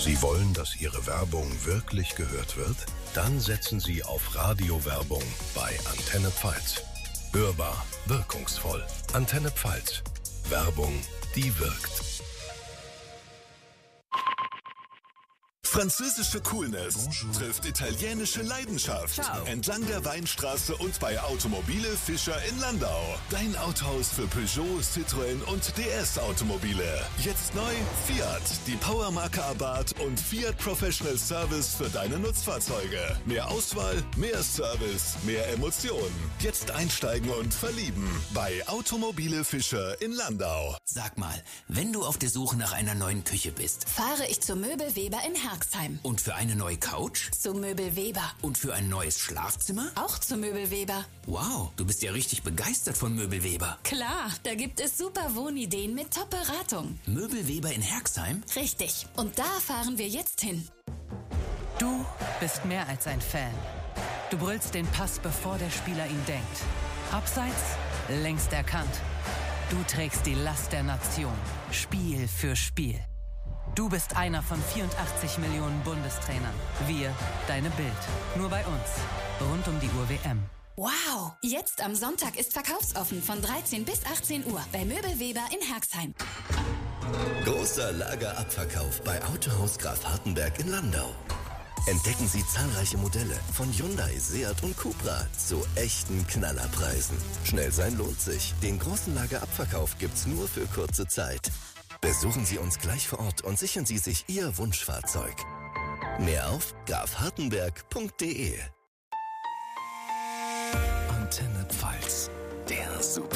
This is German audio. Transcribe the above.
Sie wollen, dass Ihre Werbung wirklich gehört wird? Dann setzen Sie auf Radiowerbung bei Antenne Pfalz. Hörbar, wirkungsvoll. Antenne Pfalz. Werbung, die wirkt. Französische Coolness trifft italienische Leidenschaft. Ciao. Entlang der Weinstraße und bei Automobile Fischer in Landau. Dein Autohaus für Peugeot, Citroën und DS Automobile. Jetzt neu Fiat, die Powermarke Abarth und Fiat Professional Service für deine Nutzfahrzeuge. Mehr Auswahl, mehr Service, mehr Emotionen. Jetzt einsteigen und verlieben bei Automobile Fischer in Landau. Sag mal, wenn du auf der Suche nach einer neuen Küche bist Fahre ich zu Möbel Weber in Herxheim. und für eine neue Couch Zu Möbel Weber. und für ein neues Schlafzimmer? Auch zu Möbel Weber. Wow, du bist ja richtig begeistert von Möbelweber. Klar, da gibt es super Wohnideen mit Top-Beratung. Möbelweber in Herxheim? Richtig. Und da fahren wir jetzt hin. Du bist mehr als ein Fan. Du brüllst den Pass, bevor der Spieler ihn denkt. Abseits, längst erkannt. Du trägst die Last der Nation, Spiel für Spiel. Du bist einer von 84 Millionen Bundestrainern. Wir, deine Bild. Nur bei uns. Rund um die Uhr WM. Wow! Jetzt am Sonntag ist verkaufsoffen von 13 bis 18 Uhr bei Möbel Weber in Herxheim. Großer Lagerabverkauf bei Autohaus Graf Hartenberg in Landau. Entdecken Sie zahlreiche Modelle von Hyundai, Seat und Cupra zu echten Knallerpreisen. Schnell sein lohnt sich. Den großen Lagerabverkauf gibt's nur für kurze Zeit. Besuchen Sie uns gleich vor Ort und sichern Sie sich Ihr Wunschfahrzeug. Mehr auf grafhartenberg.de. Antenne Pfalz, der Super.